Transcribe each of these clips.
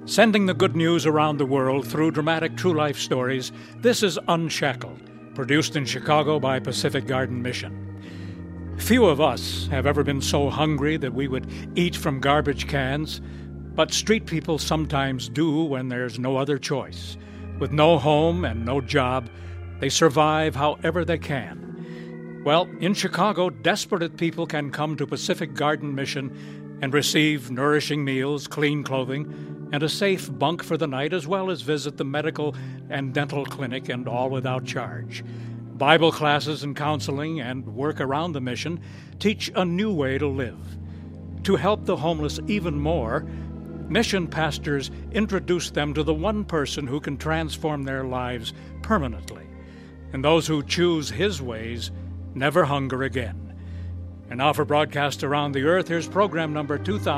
Sending the good news around the world through dramatic true-life stories, this is Unshackled, produced in Chicago by Pacific Garden Mission. Few of us have ever been so hungry that we would eat from garbage cans, but street people sometimes do when there's no other choice. With no home and no job, they survive however they can. Well, in Chicago, desperate people can come to Pacific Garden Mission and receive nourishing meals, clean clothing, and a safe bunk for the night, as well as visit the medical and dental clinic, and all without charge. Bible classes and counseling and work around the mission teach a new way to live. To help the homeless even more, mission pastors introduce them to the one person who can transform their lives permanently. And those who choose his ways never hunger again. And now for broadcast around the earth, here's program number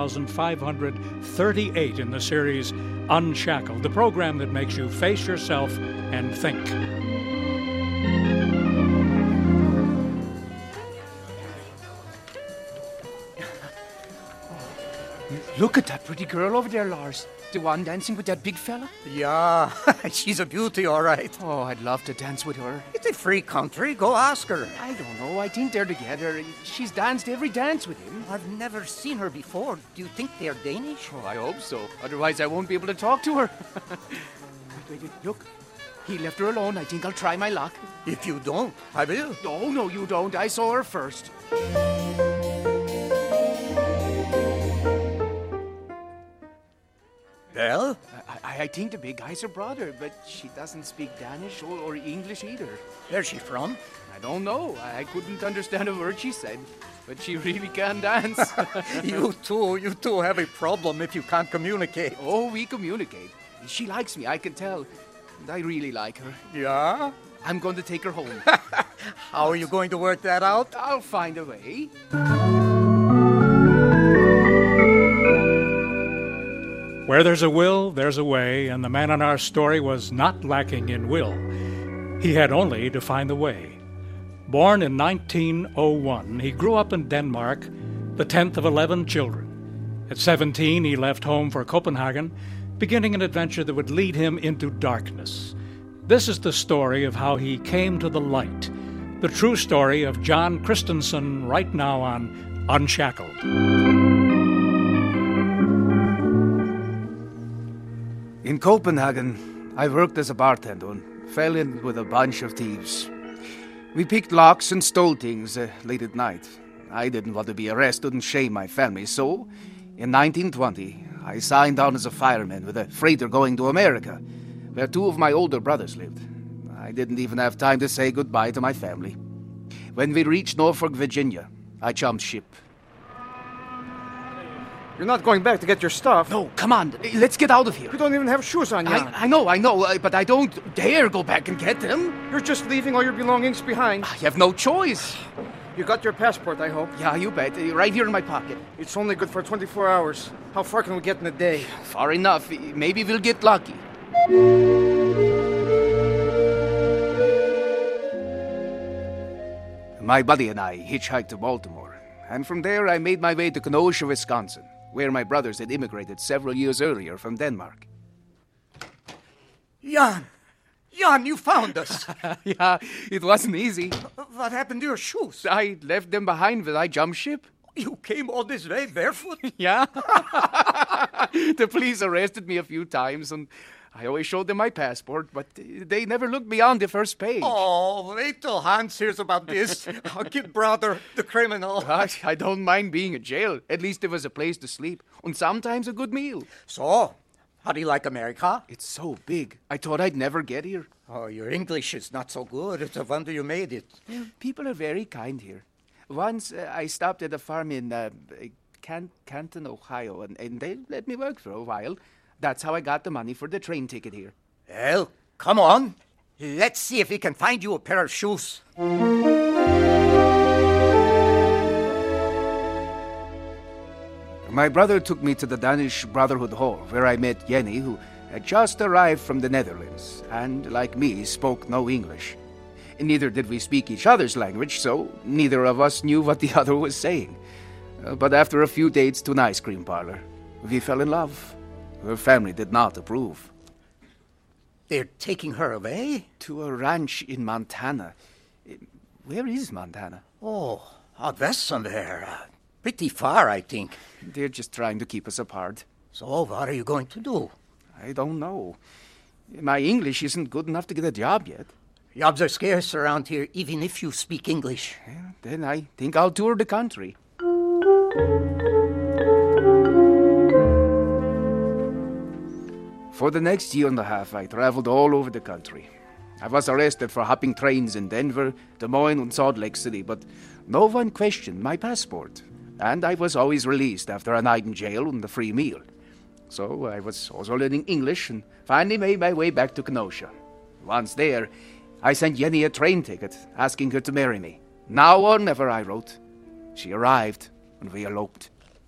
2538 in the series Unshackled, the program that makes you face yourself and think. Look at that pretty girl over there, Lars. The one dancing with that big fella? Yeah, she's a beauty, all right. Oh, I'd love to dance with her. It's a free country. Go ask her. I don't know. I think they're together. She's danced every dance with him. I've never seen her before. Do you think they're Danish? Oh, I hope so. Otherwise, I won't be able to talk to her. wait. Look. He left her alone. I think I'll try my luck. If you don't, I will. Oh, no, you don't. I saw her first. Well? I think the big guy's her brother, but she doesn't speak Danish or English either. Where's she from? I don't know. I couldn't understand a word she said, but she really can dance. You two have a problem if you can't communicate. Oh, we communicate. She likes me, I can tell. And I really like her. Yeah? I'm going to take her home. How are you going to work that out? I'll find a way. Where there's a will, there's a way, and the man in our story was not lacking in will. He had only to find the way. Born in 1901, he grew up in Denmark, the 10th of 11 children. At 17, he left home for Copenhagen, beginning an adventure that would lead him into darkness. This is the story of how he came to the light, the true story of John Christensen right now on Unshackled. In Copenhagen, I worked as a bartender and fell in with a bunch of thieves. We picked locks and stole things late at night. I didn't want to be arrested and shame my family, so in 1920, I signed on as a fireman with a freighter going to America, where two of my older brothers lived. I didn't even have time to say goodbye to my family. When we reached Norfolk, Virginia, I jumped ship. You're not going back to get your stuff. No, come on, let's get out of here. You don't even have shoes on, Jan. I know, but I don't dare go back and get them. You're just leaving all your belongings behind. I have no choice. You got your passport, I hope. Yeah, you bet. Right here in my pocket. It's only good for 24 hours. How far can we get in a day? Far enough. Maybe we'll get lucky. My buddy and I hitchhiked to Baltimore, and from there I made my way to Kenosha, Wisconsin, where my brothers had immigrated several years earlier from Denmark. Jan, you found us. Yeah, it wasn't easy. What happened to your shoes? I left them behind when I jumped ship. You came all this way barefoot? Yeah. The police arrested me a few times, and I always showed them my passport, but they never looked beyond the first page. Oh, wait till Hans hears about this. Our kid brother, the criminal. I don't mind being in jail. At least there was a place to sleep, and sometimes a good meal. So, how do you like America? It's so big. I thought I'd never get here. Oh, your English is not so good. It's a wonder you made it. Yeah, people are very kind here. Once I stopped at a farm in Canton, Ohio, and they let me work for a while. That's how I got the money for the train ticket here. Well, come on. Let's see if we can find you a pair of shoes. My brother took me to the Danish Brotherhood Hall, where I met Jenny, who had just arrived from the Netherlands, and, like me, spoke no English. Neither did we speak each other's language, so neither of us knew what the other was saying. But after a few dates to an ice cream parlor, we fell in love. Her family did not approve. They're taking her away? To a ranch in Montana. Where is Montana? Oh, out west somewhere. Pretty far, I think. They're just trying to keep us apart. So what are you going to do? I don't know. My English isn't good enough to get a job yet. Jobs are scarce around here, even if you speak English. Yeah, then I think I'll tour the country. For the next year and a half, I traveled all over the country. I was arrested for hopping trains in Denver, Des Moines, and Salt Lake City, but no one questioned my passport. And I was always released after a night in jail and a free meal. So I was also learning English and finally made my way back to Kenosha. Once there, I sent Jenny a train ticket, asking her to marry me. Now or never, I wrote. She arrived, and we eloped.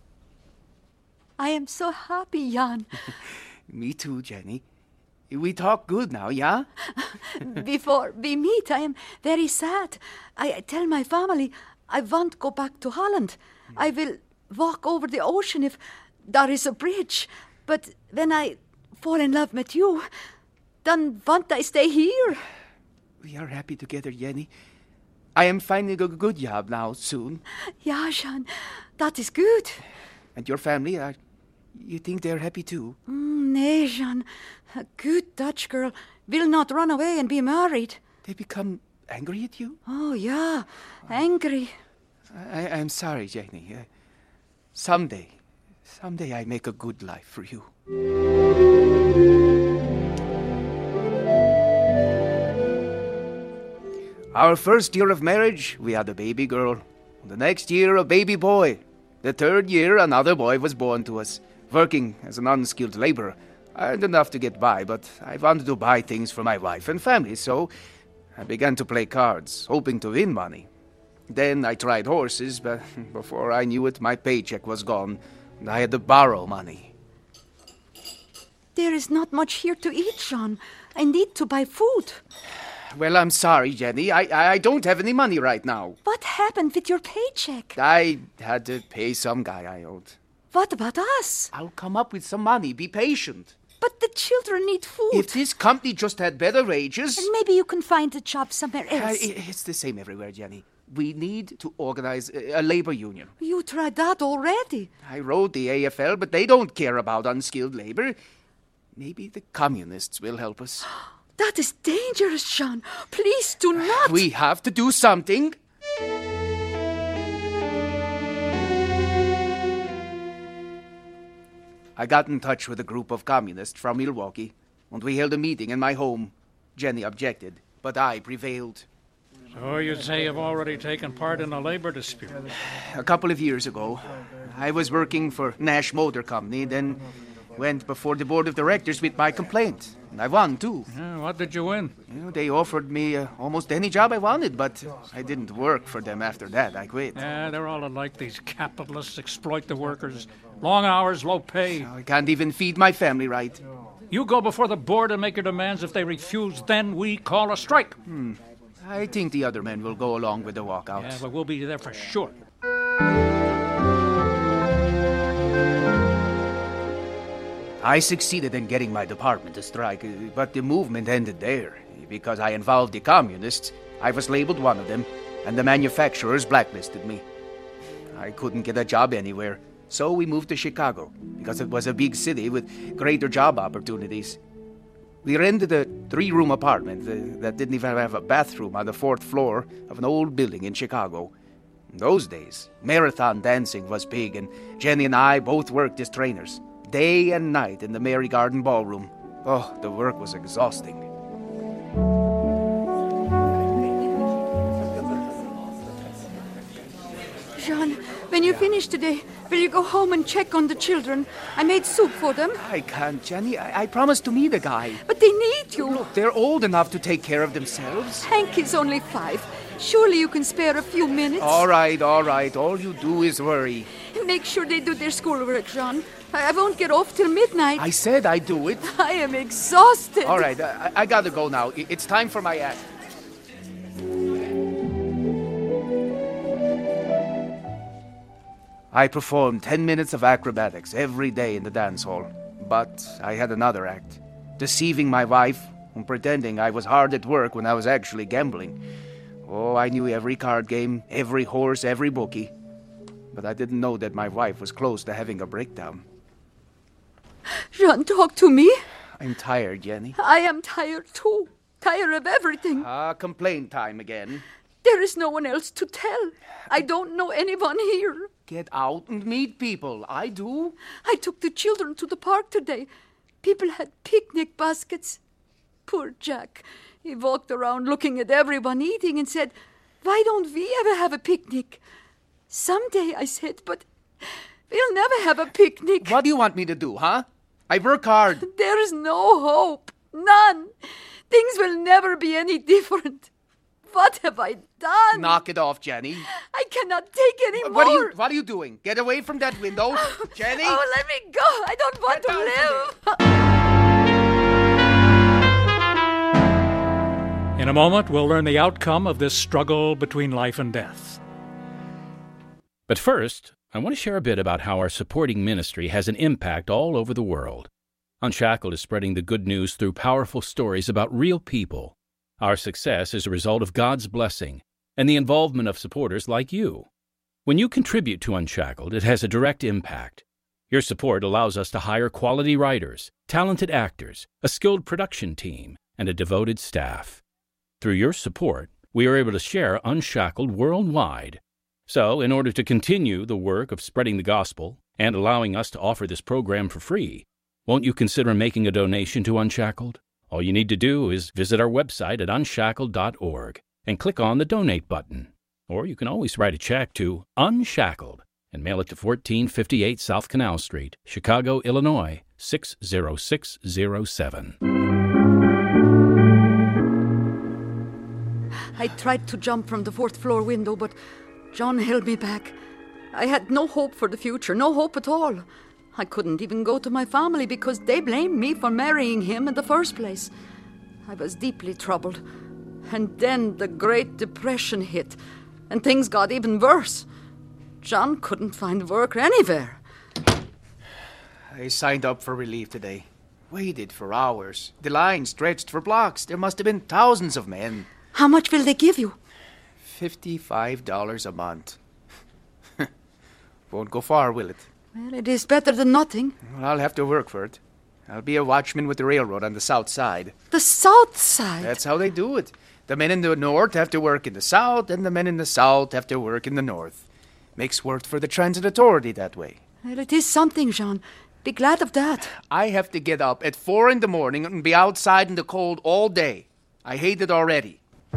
I am so happy, Jan. Me too, Jenny. We talk good now, yeah? Before we meet, I am very sad. I tell my family I won't go back to Holland. I will walk over the ocean if there is a bridge. But when I fall in love with you, then won't I stay here? We are happy together, Jenny. I am finding a good job now, soon. Yeah, Jan, that is good. And your family, you think they're happy too? Nee, Jan. A good Dutch girl will not run away and be married. They become angry at you? Oh, yeah, angry. I'm sorry, Jenny. Someday I make a good life for you. Our first year of marriage, we had a baby girl. The next year, a baby boy. The third year, another boy was born to us. Working as an unskilled laborer. I earned enough to get by, but I wanted to buy things for my wife and family, so I began to play cards, hoping to win money. Then I tried horses, but before I knew it, my paycheck was gone, and I had to borrow money. There is not much here to eat, Jan. I need to buy food. Well, I'm sorry, Jenny. I don't have any money right now. What happened with your paycheck? I had to pay some guy I owed. What about us? I'll come up with some money. Be patient. But the children need food. If this company just had better wages... And maybe you can find a job somewhere else. It's the same everywhere, Jenny. We need to organize a labor union. You tried that already. I wrote the AFL, but they don't care about unskilled labor. Maybe the communists will help us. That is dangerous, Jean. Please do not. We have to do something. I got in touch with a group of communists from Milwaukee, and we held a meeting in my home. Jenny objected, but I prevailed. So you'd say you've already taken part in a labor dispute? A couple of years ago, I was working for Nash Motor Company, then went before the board of directors with my complaint. And I won, too. Yeah, what did you win? They offered me almost any job I wanted, but I didn't work for them after that. I quit. Yeah, they're all alike. These capitalists exploit the workers. Long hours, low pay. I can't even feed my family right. You go before the board and make your demands. If they refuse, then we call a strike. I think the other men will go along with the walkout. Yeah, but we'll be there for sure. I succeeded in getting my department to strike, but the movement ended there. Because I involved the communists, I was labeled one of them, and the manufacturers blacklisted me. I couldn't get a job anywhere, so we moved to Chicago, because it was a big city with greater job opportunities. We rented a 3-room apartment that didn't even have a bathroom on the 4th floor of an old building in Chicago. In those days, marathon dancing was big, and Jenny and I both worked as trainers. Day and night in the Mary Garden Ballroom. Oh, the work was exhausting. Jean, when you finish today, will you go home and check on the children? I made soup for them. I can't, Jenny. I promised to meet a guy. But they need you. Look, they're old enough to take care of themselves. Hank is only 5. Surely you can spare a few minutes. All right. All you do is worry. Make sure they do their schoolwork, Jean. I won't get off till midnight. I said I'd do it. I am exhausted. All right, I gotta go now. It's time for my act. I performed 10 minutes of acrobatics every day in the dance hall. But I had another act. Deceiving my wife and pretending I was hard at work when I was actually gambling. Oh, I knew every card game, every horse, every bookie. But I didn't know that my wife was close to having a breakdown. Jean, talk to me. I'm tired, Jenny. I am tired too. Tired of everything. Complaint time again. There is no one else to tell. I don't know anyone here. Get out and meet people. I do. I took the children to the park today. People had picnic baskets. Poor Jack. He walked around looking at everyone eating and said, "Why don't we ever have a picnic?" Someday, I said, but we'll never have a picnic. What do you want me to do, huh? I work hard. There is no hope. None. Things will never be any different. What have I done? Knock it off, Jenny. I cannot take any more. What are you doing? Get away from that window. Jenny! Oh, let me go. I don't want to live. In a moment, we'll learn the outcome of this struggle between life and death. But first, I want to share a bit about how our supporting ministry has an impact all over the world. Unshackled is spreading the good news through powerful stories about real people. Our success is a result of God's blessing and the involvement of supporters like you. When you contribute to Unshackled, it has a direct impact. Your support allows us to hire quality writers, talented actors, a skilled production team, and a devoted staff. Through your support, we are able to share Unshackled worldwide. So, in order to continue the work of spreading the gospel and allowing us to offer this program for free, won't you consider making a donation to Unshackled? All you need to do is visit our website at unshackled.org and click on the Donate button. Or you can always write a check to Unshackled and mail it to 1458 South Canal Street, Chicago, Illinois, 60607. I tried to jump from the fourth-floor window, but John held me back. I had no hope for the future, no hope at all. I couldn't even go to my family because they blamed me for marrying him in the first place. I was deeply troubled. And then the Great Depression hit, and things got even worse. John couldn't find work anywhere. I signed up for relief today. Waited for hours. The line stretched for blocks. There must have been thousands of men. How much will they give you? $55 a month. Won't go far, will it? Well, it is better than nothing. Well, I'll have to work for it. I'll be a watchman with the railroad on the south side. The south side? That's how they do it. The men in the north have to work in the south, and the men in the south have to work in the north. Makes work for the transit authority that way. Well, it is something, Jean. Be glad of that. I have to get up at 4 in the morning and be outside in the cold all day. I hate it already.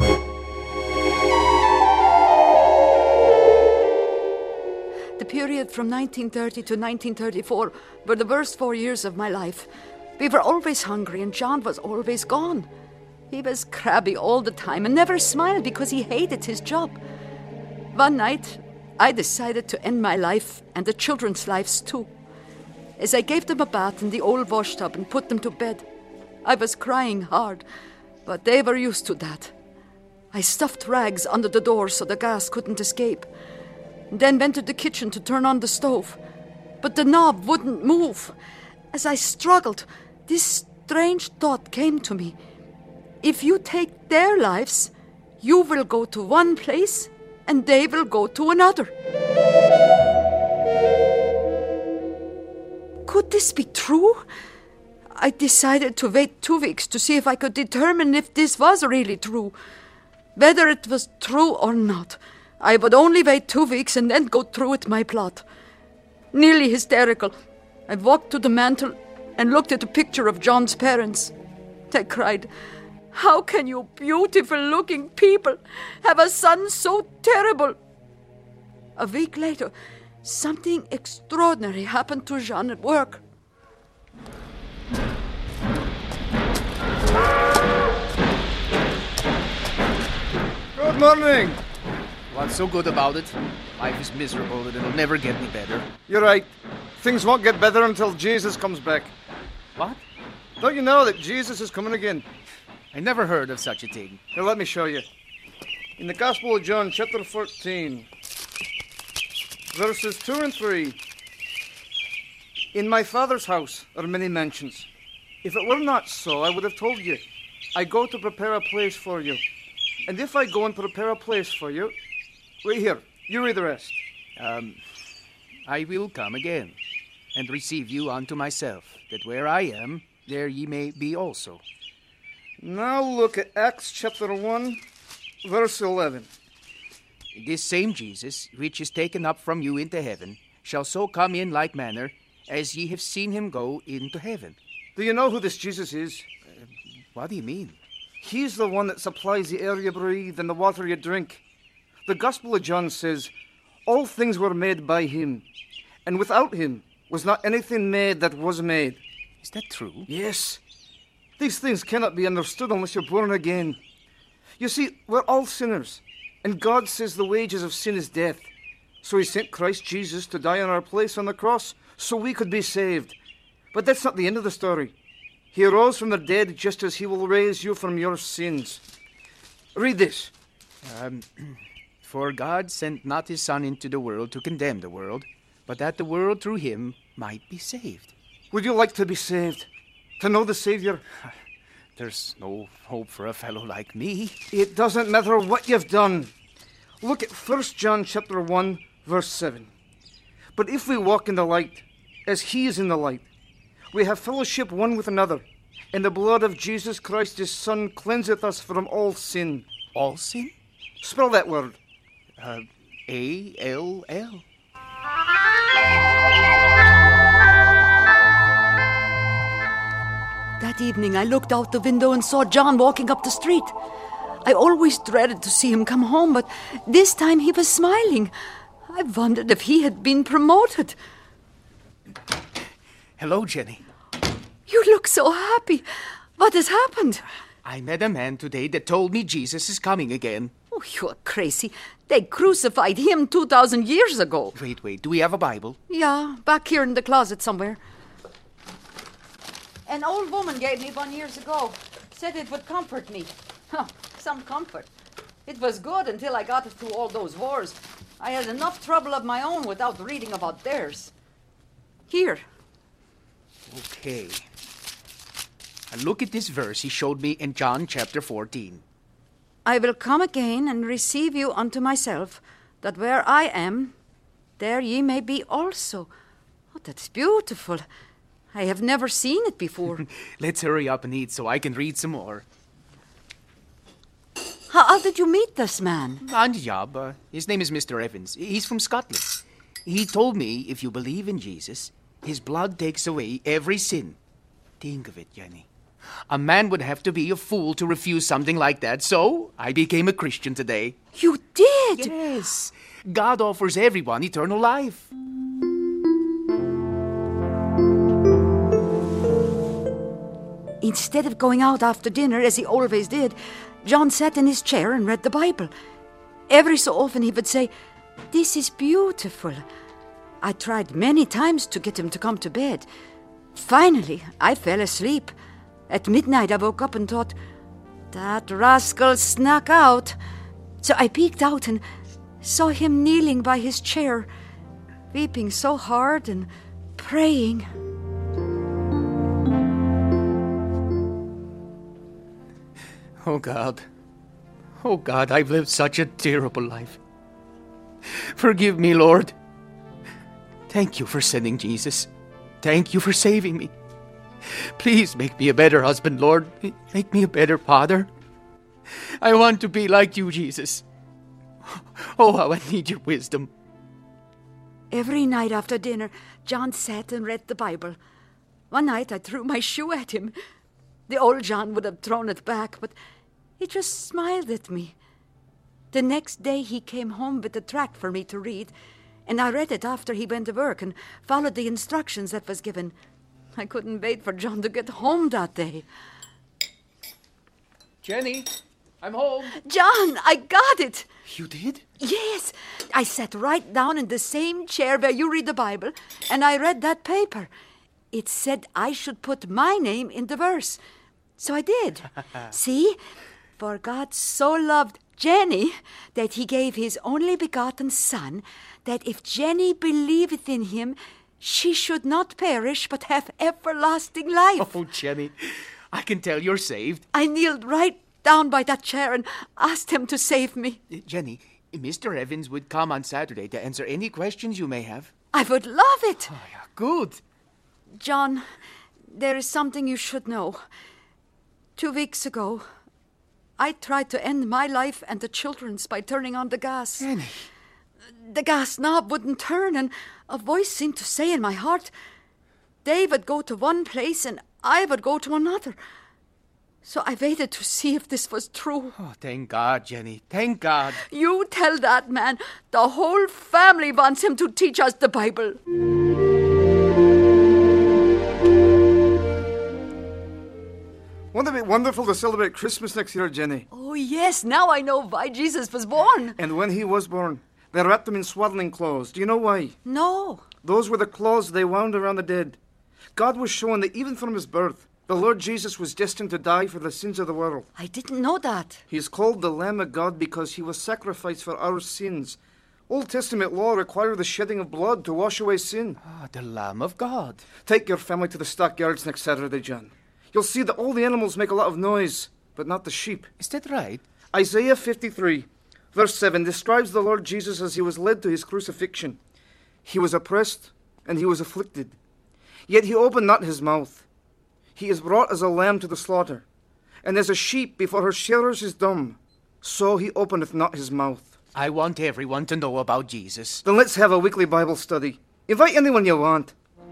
The period from 1930 to 1934 were the worst 4 years of my life. We were always hungry and John was always gone. He was crabby all the time and never smiled because he hated his job. One night, I decided to end my life and the children's lives too. As I gave them a bath in the old wash tub and put them to bed, I was crying hard, but they were used to that. I stuffed rags under the door so the gas couldn't escape. Then went to the kitchen to turn on the stove. But the knob wouldn't move. As I struggled, this strange thought came to me. If you take their lives, you will go to one place and they will go to another. Could this be true? I decided to wait 2 weeks to see if I could determine if this was really true. Whether it was true or not, I would only wait 2 weeks and then go through with my plot. Nearly hysterical, I walked to the mantel and looked at a picture of John's parents. They cried, "How can you beautiful-looking people have a son so terrible?" A week later, something extraordinary happened to Jean at work. Good morning. What's so good about it? Life is miserable and it'll never get any better. You're right. Things won't get better until Jesus comes back. What? Don't you know that Jesus is coming again? I never heard of such a thing. Here, let me show you. In the Gospel of John, chapter 14, verses 2 and 3. In my Father's house are many mansions. If it were not so, I would have told you. I go to prepare a place for you. And if I go and prepare a place for you... Wait here, you read the rest. I will come again, and receive you unto myself, that where I am, there ye may be also. Now look at Acts chapter 1, verse 11. This same Jesus, which is taken up from you into heaven, shall so come in like manner, as ye have seen him go into heaven. Do you know who this Jesus is? What do you mean? He's the one that supplies the air you breathe and the water you drink. The Gospel of John says, all things were made by him, and without him was not anything made that was made. Is that true? Yes. These things cannot be understood unless you're born again. You see, we're all sinners, and God says the wages of sin is death. So he sent Christ Jesus to die in our place on the cross so we could be saved. But that's not the end of the story. He arose from the dead just as he will raise you from your sins. Read this. For God sent not his Son into the world to condemn the world, but that the world through him might be saved. Would you like to be saved? To know the Savior? There's no hope for a fellow like me. It doesn't matter what you've done. Look at 1 John chapter 1, verse 7. But if we walk in the light, as he is in the light, we have fellowship one with another, and the blood of Jesus Christ his Son cleanseth us from all sin. All sin? Spell that word. A-L-L. That evening I looked out the window and saw John walking up the street. I always dreaded to see him come home, but this time he was smiling. I wondered if he had been promoted. Hello, Jenny. You look so happy. What has happened? I met a man today that told me Jesus is coming again. Oh, you're crazy. They crucified him 2,000 years ago. Wait. Do we have a Bible? Yeah, back here in the closet somewhere. An old woman gave me one years ago. Said it would comfort me. Huh, some comfort. It was good until I got through all those wars. I had enough trouble of my own without reading about theirs. Here. Okay. And look at this verse he showed me in John chapter 14. I will come again and receive you unto myself, that where I am, there ye may be also. Oh, that's beautiful. I have never seen it before. Let's hurry up and eat so I can read some more. How did you meet this man? On the job. His name is Mr. Evans. He's from Scotland. He told me if you believe in Jesus, his blood takes away every sin. Think of it, Jenny. A man would have to be a fool to refuse something like that, so I became a Christian today. You did? Yes. God offers everyone eternal life. Instead of going out after dinner, as he always did, John sat in his chair and read the Bible. Every so often he would say, "This is beautiful." I tried many times to get him to come to bed. Finally, I fell asleep. At midnight, I woke up and thought, that rascal snuck out. So I peeked out and saw him kneeling by his chair, weeping so hard and praying. Oh, God, I've lived such a terrible life. Forgive me, Lord. Thank you for sending Jesus. Thank you for saving me. Please make me a better husband, Lord. Make me a better father. I want to be like you, Jesus. Oh, how I need your wisdom. Every night after dinner, John sat and read the Bible. One night I threw my shoe at him. The old John would have thrown it back, but he just smiled at me. The next day he came home with a tract for me to read, and I read it after he went to work and followed the instructions that was given. I couldn't wait for John to get home that day. Jenny, I'm home. John, I got it. You did? Yes. I sat right down in the same chair where you read the Bible, and I read that paper. It said I should put my name in the verse. So I did. See? For God so loved Jenny that he gave his only begotten Son, that if Jenny believeth in him, she should not perish but have everlasting life. Oh, Jenny, I can tell you're saved. I kneeled right down by that chair and asked him to save me. Jenny, Mr. Evans would come on Saturday to answer any questions you may have. I would love it. Oh, yeah, good. John, there is something you should know. 2 weeks ago, I tried to end my life and the children's by turning on the gas. Jenny. The gas knob wouldn't turn, and a voice seemed to say in my heart, they would go to one place and I would go to another. So I waited to see if this was true. Oh, thank God, Jenny. Thank God. You tell that man the whole family wants him to teach us the Bible. Won't it be wonderful to celebrate Christmas next year, Jenny? Oh, yes, now I know why Jesus was born. And when he was born, they wrapped him in swaddling clothes. Do you know why? No. Those were the clothes they wound around the dead. God was showing that even from his birth, the Lord Jesus was destined to die for the sins of the world. I didn't know that. He is called the Lamb of God because he was sacrificed for our sins. Old Testament law required the shedding of blood to wash away sin. Ah, the Lamb of God. Take your family to the stockyards next Saturday, John. You'll see that all the animals make a lot of noise, but not the sheep. Is that right? Isaiah 53, verse 7, describes the Lord Jesus as he was led to his crucifixion. He was oppressed and he was afflicted, yet he opened not his mouth. He is brought as a lamb to the slaughter, and as a sheep before her shearers is dumb, so he openeth not his mouth. I want everyone to know about Jesus. Then let's have a weekly Bible study. Invite anyone you want.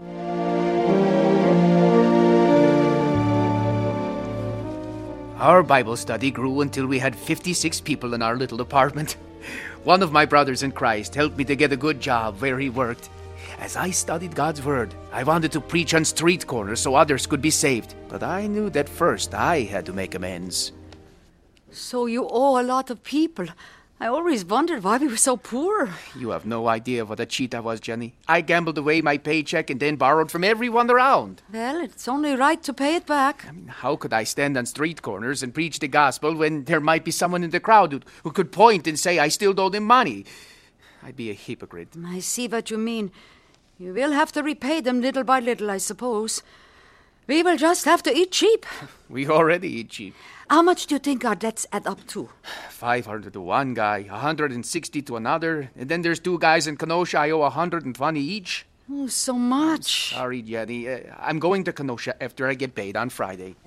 Our Bible study grew until we had 56 people in our little apartment. One of my brothers in Christ helped me to get a good job where he worked. As I studied God's Word, I wanted to preach on street corners so others could be saved. But I knew that first I had to make amends. So you owe a lot of people. I always wondered why we were so poor. You have no idea what a cheat I was, Jenny. I gambled away my paycheck and then borrowed from everyone around. Well, it's only right to pay it back. How could I stand on street corners and preach the gospel when there might be someone in the crowd who could point and say I still owed him money? I'd be a hypocrite. I see what you mean. You will have to repay them little by little, I suppose. We will just have to eat cheap. We already eat cheap. How much do you think our debts add up to? 500 to one guy, 160 to another, and then there's 2 guys in Kenosha I owe 120 each. Oh, so much. Sorry, Jenny. I'm going to Kenosha after I get paid on Friday.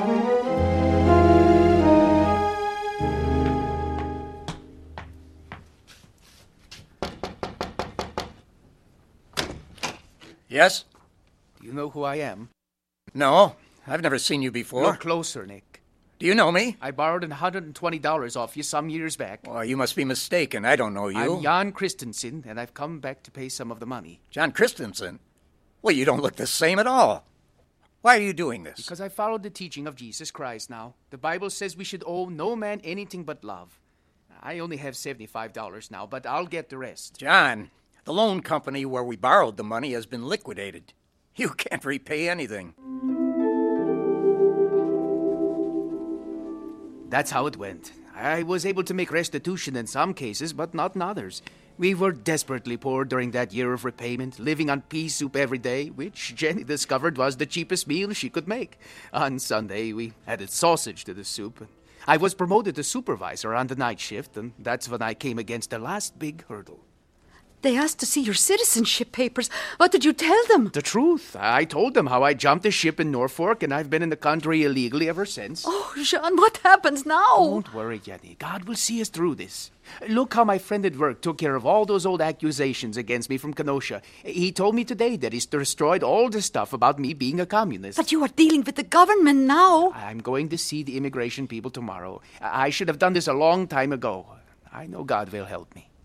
Yes? Do you know who I am? No, I've never seen you before. Look closer, Nick. Do you know me? I borrowed $120 off you some years back. Oh, you must be mistaken. I don't know you. I'm Jan Christensen, and I've come back to pay some of the money. John Christensen? Well, you don't look the same at all. Why are you doing this? Because I followed the teaching of Jesus Christ now. The Bible says we should owe no man anything but love. I only have $75 now, but I'll get the rest. John, the loan company where we borrowed the money has been liquidated. You can't repay anything. That's how it went. I was able to make restitution in some cases, but not in others. We were desperately poor during that year of repayment, living on pea soup every day, which Jenny discovered was the cheapest meal she could make. On Sunday, we added sausage to the soup. I was promoted to supervisor on the night shift, and that's when I came against the last big hurdle. They asked to see your citizenship papers. What did you tell them? The truth. I told them how I jumped a ship in Norfolk, and I've been in the country illegally ever since. Oh, Jean, what happens now? Don't worry, Jenny. God will see us through this. Look how my friend at work took care of all those old accusations against me from Kenosha. He told me today that he's destroyed all the stuff about me being a communist. But you are dealing with the government now. I'm going to see the immigration people tomorrow. I should have done this a long time ago. I know God will help me.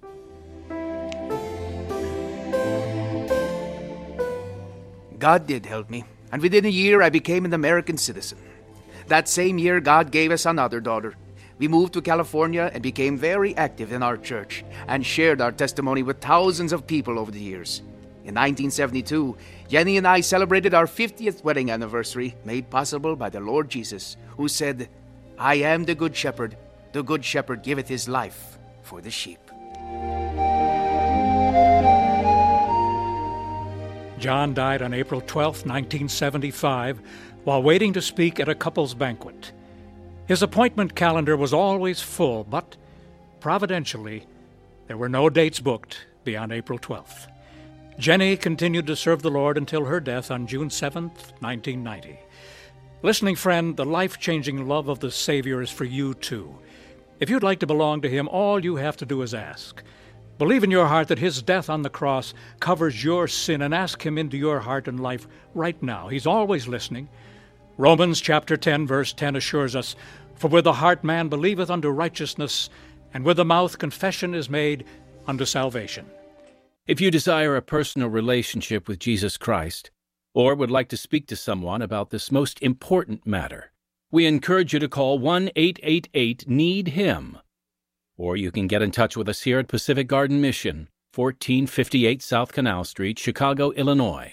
God did help me, and within a year I became an American citizen. That same year, God gave us another daughter. We moved to California and became very active in our church and shared our testimony with thousands of people over the years. In 1972, Jenny and I celebrated our 50th wedding anniversary, made possible by the Lord Jesus, who said, "I am the good shepherd. The good shepherd giveth his life for the sheep." John died on April 12, 1975, while waiting to speak at a couple's banquet. His appointment calendar was always full, but providentially, there were no dates booked beyond April 12th. Jenny continued to serve the Lord until her death on June 7th, 1990. Listening friend, the life-changing love of the Savior is for you too. If you'd like to belong to Him, all you have to do is ask. Believe in your heart that His death on the cross covers your sin and ask Him into your heart and life right now. He's always listening. Romans chapter 10, verse 10 assures us, "For with the heart man believeth unto righteousness, and with the mouth confession is made unto salvation." If you desire a personal relationship with Jesus Christ, or would like to speak to someone about this most important matter, we encourage you to call 1-888-NEED-HIM. Or you can get in touch with us here at Pacific Garden Mission, 1458 South Canal Street, Chicago, Illinois,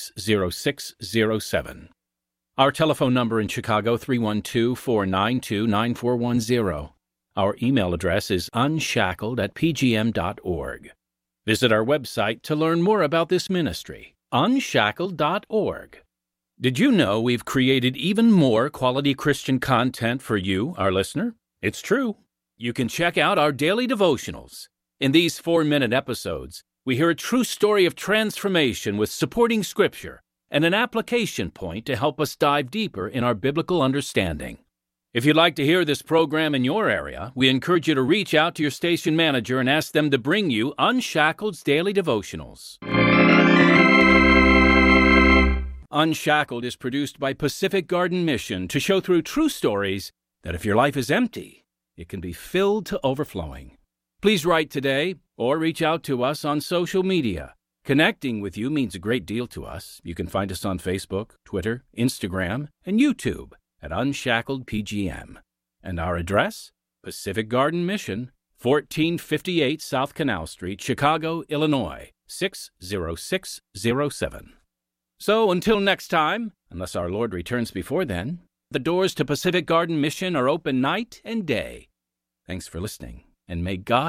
60607. Our telephone number in Chicago, 312-492-9410. Our email address is unshackled@pgm.org. Visit our website to learn more about this ministry, unshackled.org. Did you know we've created even more quality Christian content for you, our listener? It's true. You can check out our daily devotionals. In these 4-minute episodes, we hear a true story of transformation with supporting scripture and an application point to help us dive deeper in our biblical understanding. If you'd like to hear this program in your area, we encourage you to reach out to your station manager and ask them to bring you Unshackled's daily devotionals. Unshackled is produced by Pacific Garden Mission to show through true stories that if your life is empty, it can be filled to overflowing. Please write today or reach out to us on social media. Connecting with you means a great deal to us. You can find us on Facebook, Twitter, Instagram, and YouTube at Unshackled PGM. And our address? Pacific Garden Mission, 1458 South Canal Street, Chicago, Illinois, 60607. So until next time, unless our Lord returns before then, the doors to Pacific Garden Mission are open night and day. Thanks for listening, and may God